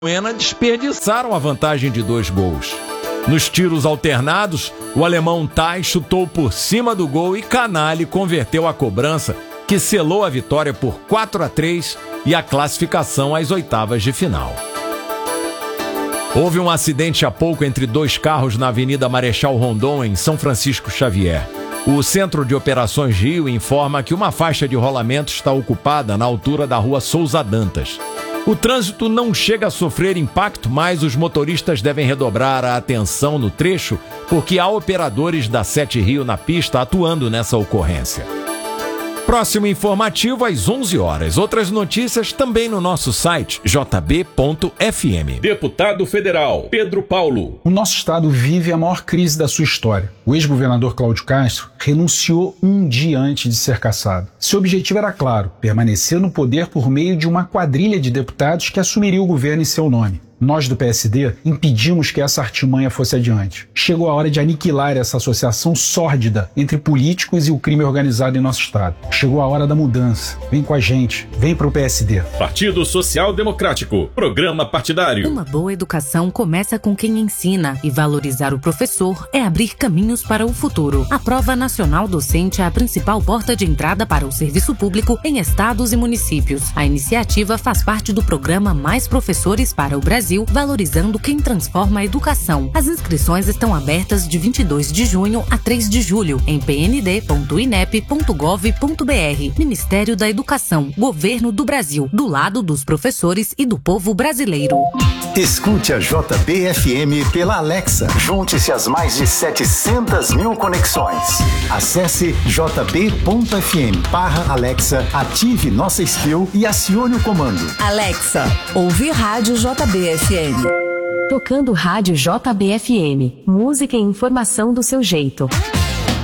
desperdiçaram a vantagem de 2 gols. Nos tiros alternados, o alemão Tai chutou por cima do gol e Canali converteu a cobrança, que selou a vitória por 4-3 e a classificação às oitavas de final. Houve um acidente há pouco entre 2 carros na Avenida Marechal Rondon, em São Francisco Xavier. O Centro de Operações Rio informa que uma faixa de rolamento está ocupada na altura da rua Souza Dantas. O trânsito não chega a sofrer impacto, mas os motoristas devem redobrar a atenção no trecho, porque há operadores da Sete Rio na pista atuando nessa ocorrência. Próximo informativo às 11 horas. Outras notícias também no nosso site jb.fm. Deputado Federal Pedro Paulo. O nosso estado vive a maior crise da sua história. O ex-governador Cláudio Castro renunciou um dia antes de ser cassado. Seu objetivo era claro: permanecer no poder por meio de uma quadrilha de deputados que assumiria o governo em seu nome. Nós do PSD impedimos que essa artimanha fosse adiante. Chegou a hora de aniquilar essa associação sórdida entre políticos e o crime organizado em nosso estado. Chegou a hora da mudança. Vem com a gente. Vem pro PSD. Partido Social Democrático. Programa partidário. Uma boa educação começa com quem ensina, e valorizar o professor é abrir caminhos para o futuro. A Prova Nacional Docente é a principal porta de entrada para o serviço público em estados e municípios. A iniciativa faz parte do programa Mais Professores para o Brasil, valorizando quem transforma a educação. As inscrições estão abertas de 22 de junho a 3 de julho em pnd.inep.gov.br. Ministério da Educação, Governo do Brasil, do lado dos professores e do povo brasileiro. Escute a JBFM pela Alexa. Junte-se às mais de 700 mil conexões. Acesse jb.fm/Alexa, ative nossa skill e acione o comando. Alexa, ouvir rádio JBFM. Tocando rádio JBFM. Música e informação do seu jeito.